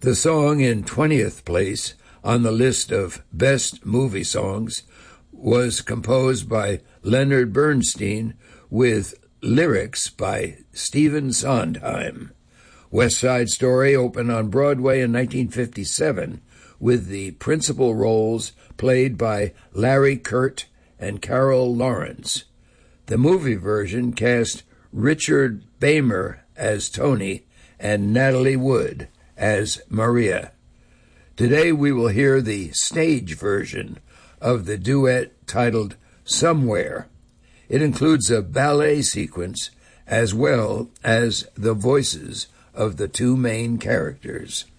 The song in 20th place on the list of best movie songs was composed by Leonard Bernstein with lyrics by Stephen Sondheim. West Side Story opened on Broadway in 1957 with the principal roles played by Larry Kert and Carol Lawrence. The movie version cast Richard Beymer as Tony and Natalie Wood as Maria. Today we will hear the stage version of the duet titled Somewhere. It includes a ballet sequence as well as the voices of the two main characters.